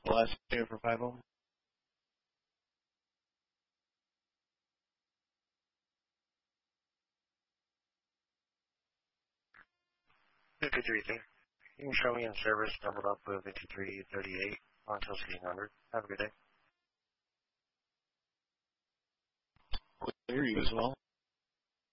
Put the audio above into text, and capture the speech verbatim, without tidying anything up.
The last two for five oh. fifty-three, you can show me in service, doubled up with fifty-three thirty-eight until sixteen hundred. Have a good day. Clear you as well.